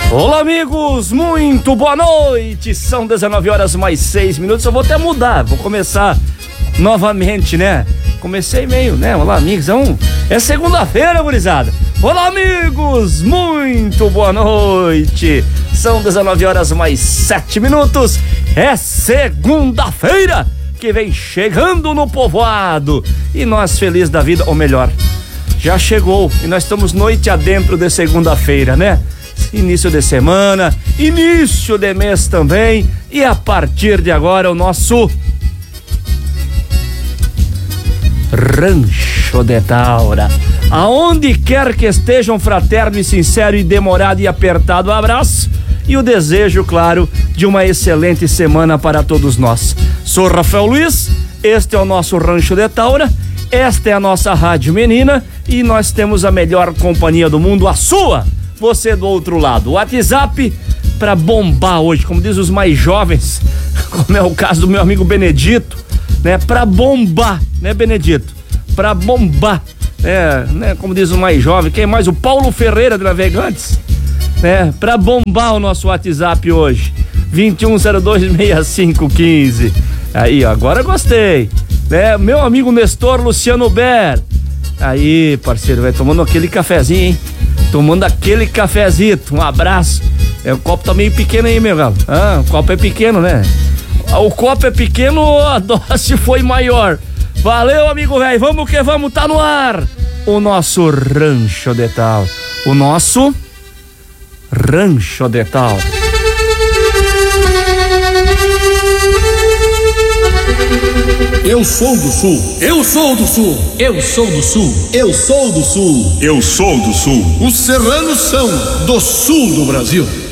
Olá, amigos, muito boa noite. São 19 horas mais 6 minutos. Eu vou até mudar, vou começar novamente, né? Comecei meio, né? Olá, amigos, é segunda-feira, gurizada. Olá, amigos, muito boa noite. São 19 horas mais 7 minutos. É segunda-feira que vem chegando no povoado. E nós felizes da vida, ou melhor, já chegou. E nós estamos noite adentro de segunda-feira, né? Início de semana, início de mês também. E a partir de agora o nosso Rancho de Taura. Aonde quer que esteja, um fraterno e sincero e demorado e apertado abraço e o desejo, claro, de uma excelente semana para todos nós. Sou Rafael Luiz, este é o nosso Rancho de Taura, esta é a nossa Rádio Menina e nós temos a melhor companhia do mundo, a sua, você do outro lado. O WhatsApp para bombar hoje, como diz os mais jovens, como é o caso do meu amigo Benedito, né? Para bombar, né, Benedito? Para bombar, né? Como diz o mais jovem, quem mais? O Paulo Ferreira de Navegantes, né? Para bombar o nosso WhatsApp hoje, 21026515. Aí, agora gostei, né? Meu amigo Nestor Luciano Ber. Aí, parceiro, vai tomando aquele cafezinho, hein? Tomando aquele cafezito, um abraço. O copo tá meio pequeno aí, meu galo. O copo é pequeno, né? O copo é pequeno, a dose foi maior. Valeu, amigo velho, vamos que vamos, tá no ar o nosso Rancho de Taura. O nosso Rancho de Taura. Eu sou do Sul. Eu sou do Sul. Eu sou do Sul. Eu sou do Sul. Eu sou do Sul. Os serranos são do Sul do Brasil.